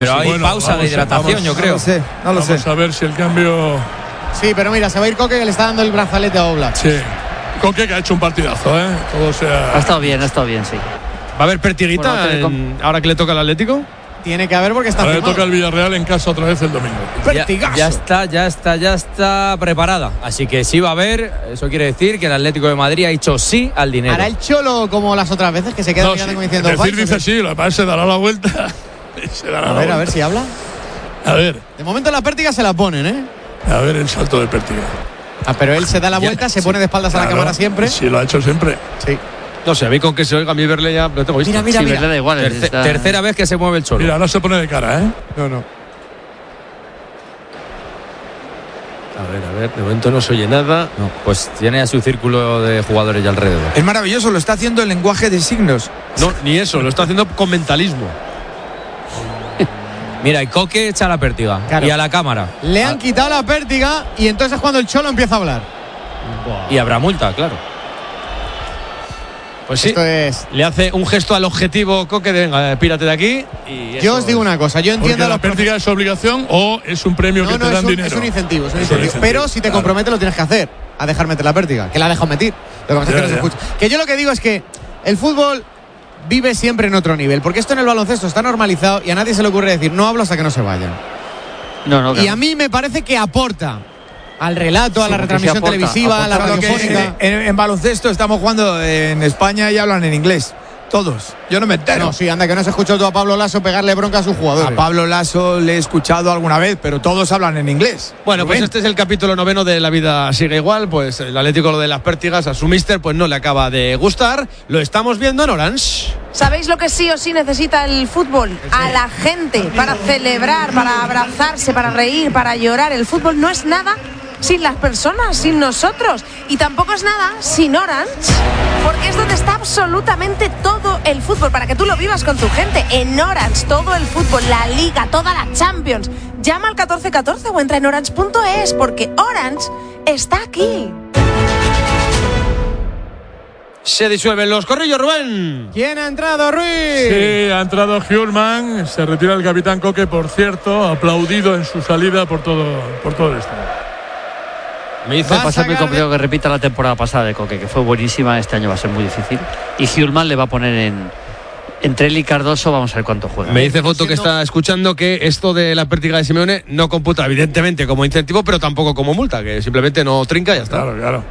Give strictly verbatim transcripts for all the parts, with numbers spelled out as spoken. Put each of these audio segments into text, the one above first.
Pero hay bueno, pausa de hidratación, vamos, yo creo. No lo sé, no lo vamos sé. a ver si el cambio. Sí, pero mira, se va a ir Coque, que le está dando el brazalete a Oblak. Sí. Coque que ha hecho un partidazo, ¿eh? Todo sea. Ha estado bien, ha estado bien, sí. ¿Va a haber pertiguita Bueno, en, ahora que le toca al Atlético? Tiene que haber porque está Ahora le firmado. toca el Villarreal en casa otra vez el domingo. Ya, ya está, ya está, ya está preparada. Así que sí va a haber. Eso quiere decir que el Atlético de Madrid ha dicho sí al dinero. Hará el Cholo como las otras veces, que se queda No, mirando sí, como diciendo. es decir, "Vais", dice ¿o qué? sí, lo que pasa es que se dará la vuelta. se dará A la ver, vuelta. a ver si habla. A ver, De momento las pértigas se la ponen, ¿eh? a ver el salto de Pertiga. Ah, pero él se da la vuelta, se pone de espaldas a la Claro, cámara siempre. Sí, lo ha hecho siempre. Sí. No sé, a mí con que se oiga a mí verle ya lo tengo visto. Mira, mira, Sí, mira. le da igual. Terce- está- Tercera vez que se mueve el Cholo. Mira, ahora se pone de cara, ¿eh? No, no. A ver, a ver, de momento no se oye nada. No, pues tiene a su círculo de jugadores ya alrededor. Es maravilloso, lo está haciendo en lenguaje de signos. No, ni eso, lo está haciendo con mentalismo. Mira, y Coque echa la pértiga. Claro. Y a la cámara. Le han quitado la pértiga y entonces es cuando el Cholo empieza a hablar. Y habrá multa, claro. Pues sí, Esto es. le hace un gesto al objetivo Coque de venga, pírate de aquí. Y Yo eso os digo es. una cosa, yo Porque entiendo a la los pérdida es obligación o es un premio No, que no, te es dan un, dinero. es un incentivo, es un Es un incentivo. incentivo, Pero si te claro. comprometes lo tienes que hacer, a dejar meter la pértiga, que la ha dejado meter. Lo que pasa es que Ya, no se ya. escucha. Que yo lo que digo es que el fútbol vive siempre en otro nivel, porque esto en el baloncesto está normalizado y a nadie se le ocurre decir no hablo hasta que no se vayan. No, no, Y claro. a mí me parece que aporta al relato, a Sí, la porque retransmisión sí aporta, televisiva, a la Claro que radiofónica. en, en- en baloncesto estamos jugando en España y hablan en inglés. Todos. Yo no me entero. No, sí, anda, que no se escuchó tú a Pablo Lasso pegarle bronca a sus jugadores. A Pablo Lasso le he escuchado alguna vez, pero todos hablan en inglés. Bueno, pues Rubén. este es el capítulo noveno de La vida sigue igual. Pues el Atlético, lo de las pértigas, a su míster pues no le acaba de gustar. Lo estamos viendo en Orange. ¿Sabéis lo que sí o sí necesita el fútbol? A la gente, para celebrar, para abrazarse, para reír, para llorar. El fútbol no es nada sin las personas, sin nosotros. Y tampoco es nada sin Orange, porque es donde está absolutamente todo el fútbol, para que tú lo vivas con tu gente. En Orange, todo el fútbol, la Liga, toda la Champions. Llama al catorce catorce o entra en orange punto es, porque Orange está aquí. Se disuelven los corrillos, Rubén. ¿Quién ha entrado, Ruiz? Sí, ha entrado Hjulman, se retira el capitán Coque, por cierto, aplaudido en su salida por todo, por todo el estadio. Me dice Va a Pasa muy sacar complicado que repita la temporada pasada de Coque, que fue buenísima. Este año va a ser muy difícil. Y Hjulman le va a poner en. Entre él y Cardoso, vamos a ver cuánto juega. Me dice Foto que está escuchando que esto de la pértiga de Simeone no computa evidentemente como incentivo, pero tampoco como multa, que simplemente no trinca y ya está. Claro, claro.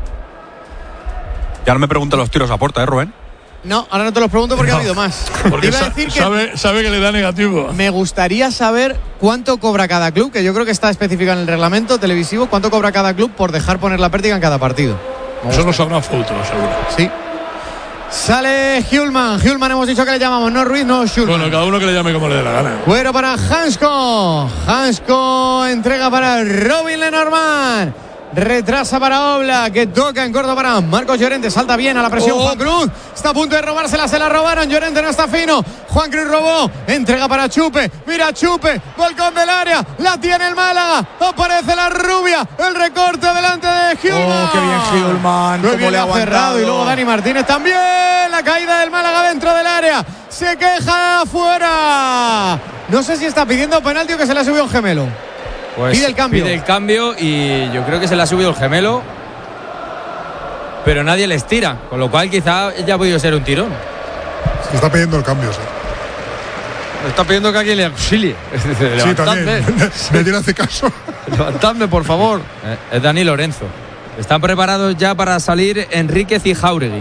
Ya no me preguntan los tiros a puerta, ¿eh, Rubén? No, ahora no te los pregunto porque No, ha habido más. Porque Te iba a sa- decir que sabe, sabe que le da negativo. me gustaría saber cuánto cobra cada club, que yo creo que está especificado en el reglamento televisivo, cuánto cobra cada club por dejar poner la pértiga en cada partido. Eso lo sabrá Fouto, seguro. Sí. Sale Hjulman. Hjulman hemos dicho que le llamamos, no Ruiz, no Hjulman. Bueno, cada uno que le llame como le dé la gana. Cuero para Hansko. Hansko entrega para Robin Lenormand. Retrasa para Oblak, que toca en corto para Marcos Llorente. Salta bien a la presión Oh. Juan Cruz. Está a punto de robársela, se la robaron. Llorente no está fino. Juan Cruz robó. Entrega para Chupe. Mira Chupe. Balcón del área. La tiene el Málaga. Aparece la rubia. El recorte delante de Hjulman. Oh, qué bien Hjulman, Qué cómo bien le ha ha cerrado. aguantado. Y luego Dani Martínez también. La caída del Málaga dentro del área. Se queja afuera. No sé si está pidiendo penalti o que se le ha subido un gemelo. Pues Pide el cambio. Pide el cambio y yo creo que se le ha subido el gemelo. Pero nadie les tira. Con lo cual quizá ya ha podido ser un tirón. Se está pidiendo el cambio, sí. Me está pidiendo que alguien le auxilie. Sí, Levantadme. también. Nadie le hace caso. Levantadme, por favor. Eh, es Dani Lorenzo. Están preparados ya para salir Enríquez y Jáuregui.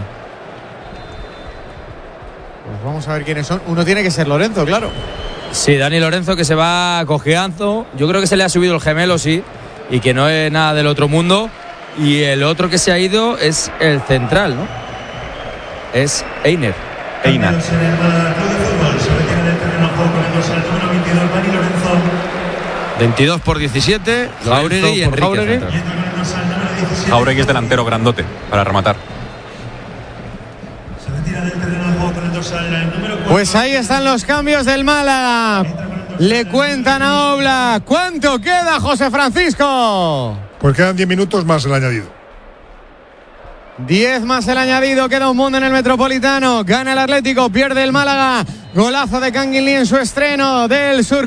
Pues vamos a ver quiénes son. Uno tiene que ser Lorenzo, claro. Sí, Dani Lorenzo, que se va cojeando. Yo creo que se le ha subido el gemelo, sí. Y que no es nada del otro mundo. Y el otro que se ha ido es el central, ¿no? Es Einer. Einer. veintidós por diecisiete. Jáuregui y Lorenzo por Enríquez. Jáuregui. central. Jauregui es delantero grandote para rematar. Pues ahí están los cambios del Málaga. Le cuentan a Oblak. ¿Cuánto queda, José Francisco? Pues quedan diez minutos más el añadido. diez más el añadido, queda un mundo en el Metropolitano. Gana el Atlético, pierde el Málaga. Golazo de Kangin Lee en su estreno del Sur.